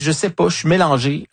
je sais pas, je suis mélangé.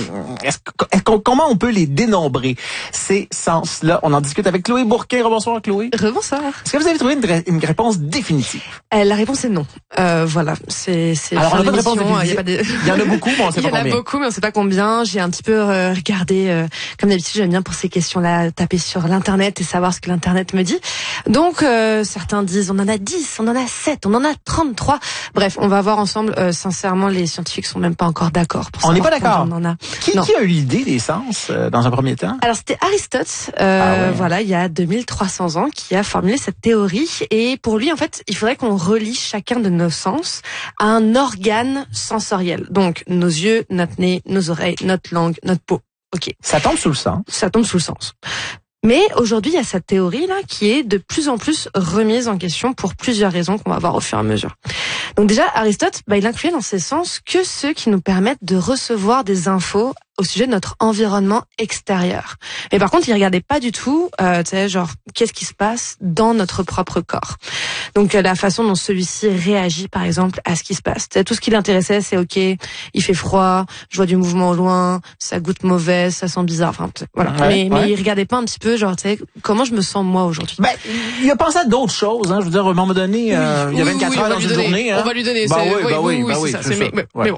Comment on peut les dénombrer, ces sens-là? On en discute avec Chloé Bourquin. Rebonsoir, Chloé. Rebonsoir. Est-ce que vous avez trouvé une réponse définitive? La réponse est non. Voilà, c'est. Alors, on n'a pas de réponse définitive. Il y en a beaucoup, mais on sait pas combien. Il y en a beaucoup, mais on sait pas combien. J'ai un petit peu regardé, comme d'habitude, j'aime bien pour ces questions-là, taper sur l'internet et savoir ce que l'internet me dit. Donc, certains disent, on en a 10, on en a 7, on en a 33. Bref, on va voir ensemble. Sincèrement, les scientifiques sont même pas encore d'accord. On n'est pas d'accord. Qui a eu l'idée des sens dans un premier temps? Alors c'était Aristote, voilà, il y a 2300 ans, qui a formulé cette théorie. Et pour lui, en fait, il faudrait qu'on relie chacun de nos sens à un organe sensoriel. Donc nos yeux, notre nez, nos oreilles, notre langue, notre peau. Ok. Ça tombe sous le sens. Ça tombe sous le sens. Mais aujourd'hui, il y a cette théorie-là qui est de plus en plus remise en question pour plusieurs raisons qu'on va voir au fur et à mesure. Donc déjà, Aristote, il incluait dans ses sens que ceux qui nous permettent de recevoir des infos au sujet de notre environnement extérieur. Mais par contre, il regardait pas du tout, qu'est-ce qui se passe dans notre propre corps. Donc la façon dont celui-ci réagit, par exemple, à ce qui se passe. Tout ce qui l'intéressait, c'est ok, il fait froid, je vois du mouvement au loin, ça goûte mauvais, ça sent bizarre. Enfin, voilà. Mais il regardait pas un petit peu, comment je me sens moi aujourd'hui. Il a pensé à d'autres choses. Je veux dire, à un moment donné, il y a 24 heures dans une journée. On va lui donner. Mais bon.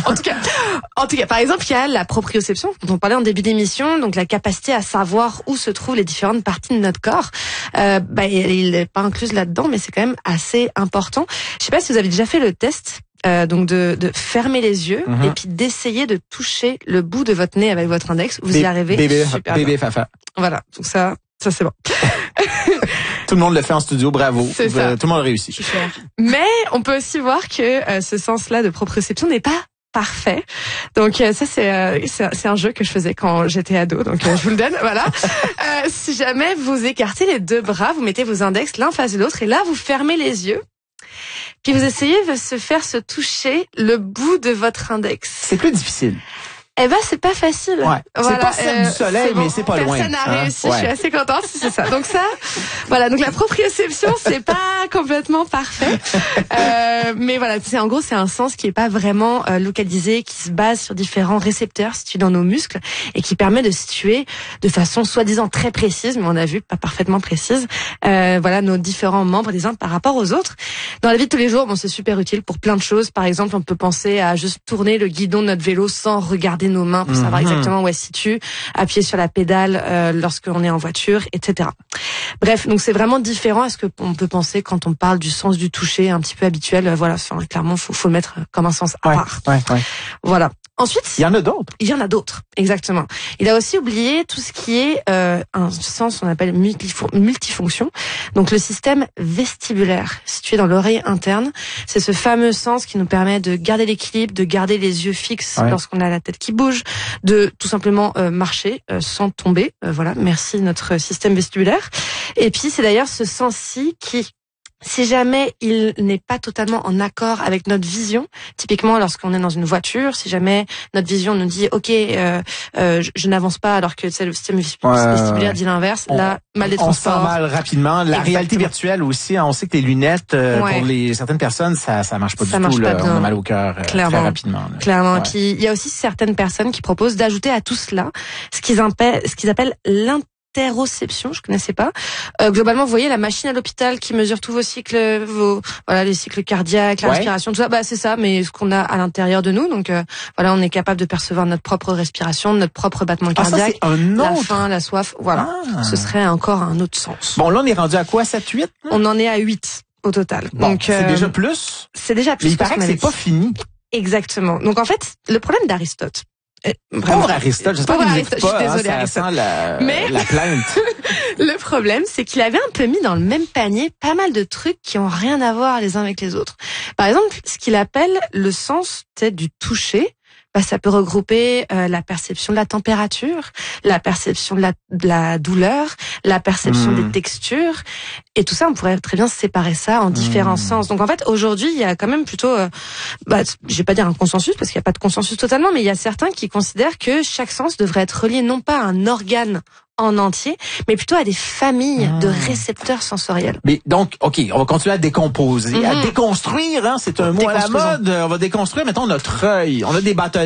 En tout cas, par exemple, il y a la proprioception, dont on parlait en début d'émission, donc la capacité à savoir où se trouvent les différentes parties de notre corps. Il n'est pas incluse là-dedans, mais c'est quand même assez important. Je sais pas si vous avez déjà fait le test, donc de fermer les yeux et puis d'essayer de toucher le bout de votre nez avec votre index. Vous y arrivez super bien. Fafa. Voilà, donc ça c'est bon. Tout le monde le fait en studio, bravo. C'est ça. Tout le monde réussit. Mais on peut aussi voir que ce sens-là de proprioception n'est pas parfait. Donc ça c'est un jeu que je faisais quand j'étais ado, donc je vous le donne. Voilà. Si jamais vous écartez les deux bras, vous mettez vos index l'un face de l'autre et là vous fermez les yeux. Puis vous essayez de se toucher le bout de votre index. C'est plus difficile. C'est pas facile. Ouais. Voilà, c'est pas celle du soleil, mais c'est pas loin. Personne n'a réussi. Je suis assez contente si c'est ça. Donc ça, voilà. Donc la proprioception, c'est pas complètement parfait. Mais voilà, c'est un sens qui est pas vraiment localisé, qui se base sur différents récepteurs situés dans nos muscles et qui permet de situer de façon soi-disant très précise, mais on a vu pas parfaitement précise, nos différents membres les uns par rapport aux autres. Dans la vie de tous les jours, c'est super utile pour plein de choses. Par exemple, on peut penser à juste tourner le guidon de notre vélo sans regarder nos mains pour savoir exactement où elle se situe, appuyer sur la pédale lorsqu'on est en voiture, etc. Bref, donc c'est vraiment différent à ce qu'on peut penser quand on parle du sens du toucher un petit peu habituel. Clairement, faut le mettre comme un sens à part. Voilà. Ensuite, il y en a d'autres. Il y en a d'autres, exactement. Il a aussi oublié tout ce qui est un sens qu'on appelle multifonction. Donc le système vestibulaire situé dans l'oreille interne, c'est ce fameux sens qui nous permet de garder l'équilibre, de garder les yeux fixes lorsqu'on a la tête qui bouge, de tout simplement marcher sans tomber. Voilà, merci notre système vestibulaire. Et puis c'est d'ailleurs ce sens-ci qui, si jamais il n'est pas totalement en accord avec notre vision, typiquement lorsqu'on est dans une voiture, si jamais notre vision nous dit ok, je n'avance pas alors que le système vestibulaire dit l'inverse, là mal des transports. On se sent mal rapidement. La réalité virtuelle aussi, on sait que les lunettes pour certaines personnes ça marche pas du tout. On a mal au cœur très rapidement. Clairement. Et puis il y a aussi certaines personnes qui proposent d'ajouter à tout cela ce qu'ils appellent l'interoception, je connaissais pas. Globalement, vous voyez la machine à l'hôpital qui mesure tous vos cycles, les cycles cardiaques, la respiration, tout ça. C'est ça, mais ce qu'on a à l'intérieur de nous. Donc on est capable de percevoir notre propre respiration, notre propre battement cardiaque, la faim, la soif. Voilà, ce serait encore un autre sens. Bon, là on est rendu à quoi, 7, 8 On en est à 8 au total. Bon, donc c'est déjà plus. C'est déjà plus. Mais il paraît que c'est pas fini. Exactement. Donc en fait, le problème d'Aristote. Pauvre Aristote, j'espère qu'il n'écoute pas, je suis désolée, ça sent la plainte. Le problème, c'est qu'il avait un peu mis dans le même panier pas mal de trucs qui ont rien à voir les uns avec les autres. Par exemple, ce qu'il appelle le sens du toucher, ça peut regrouper la perception de la température, la perception de la douleur, la perception des textures. Et tout ça, on pourrait très bien séparer ça en différents sens. Donc en fait, aujourd'hui, il y a quand même plutôt, je vais pas dire un consensus, parce qu'il n'y a pas de consensus totalement, mais il y a certains qui considèrent que chaque sens devrait être relié non pas à un organe en entier, mais plutôt à des familles de récepteurs sensoriels. Mais donc, ok, on va continuer à décomposer, à déconstruire, c'est un mot à la mode. On va déconstruire, mettons, notre œil. On a des bâtonnets.